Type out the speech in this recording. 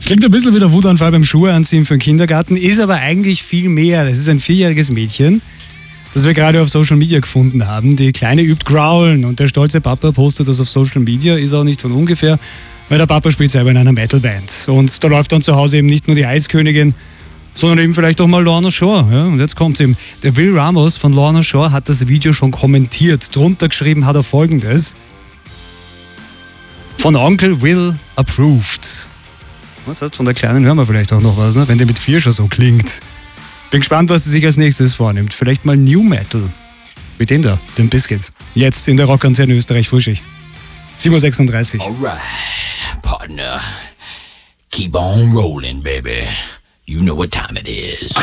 Klingt ein bisschen wie der Wutanfall beim Schuhe anziehen für den Kindergarten, ist aber eigentlich viel mehr. Es ist ein 4-jähriges Mädchen, das wir gerade auf Social Media gefunden haben. Die Kleine übt Growlen und der stolze Papa postet das auf Social Media, ist auch nicht von ungefähr, weil der Papa spielt selber in einer Metalband. Und da läuft dann zu Hause eben nicht nur die Eiskönigin, sondern eben vielleicht auch mal Lorna Shore. Ja? Und jetzt kommt's eben. Der Will Ramos von Lorna Shore hat das Video schon kommentiert. Drunter geschrieben hat er Folgendes: Von Onkel Will approved. Was heißt, von der Kleinen hören wir vielleicht auch noch was, ne? Wenn die mit 4 schon so klingt. Bin gespannt, was sie sich als nächstes vornimmt. Vielleicht mal New Metal. Mit dem da, dem Biscuit. Jetzt in der Rockkonzern Österreich Frühschicht. 7:36 Uhr. Alright, partner. Keep on rolling, baby. You know what time it is.